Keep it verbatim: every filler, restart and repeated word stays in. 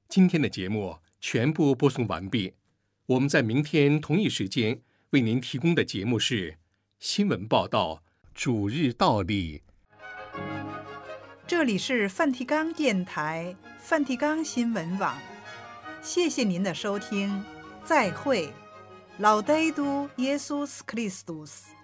今天的节目全部播送完毕，我们在明天同一时间为您提供的节目是新闻报道主日道理。 这里是梵蒂冈电台梵蒂冈新闻网，谢谢您的收听，再会，老戴都耶稣斯克里斯多斯。